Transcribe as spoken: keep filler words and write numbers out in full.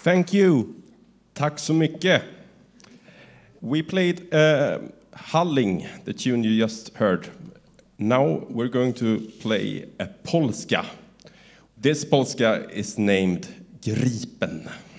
Thank you. Tack så mycket. We played uh, Halling, the tune you just heard. Now we're going to play a polska. This polska is named Gripen.